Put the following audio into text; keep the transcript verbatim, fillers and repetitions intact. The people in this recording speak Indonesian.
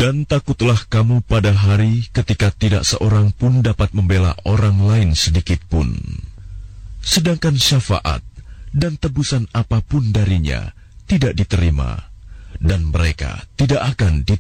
Dan takutlah kamu pada hari ketika tidak seorang pun dapat membela orang lain sedikit pun. Sedangkan syafaat dan tebusan apapun darinya tidak diterima, dan mereka tidak akan diterima.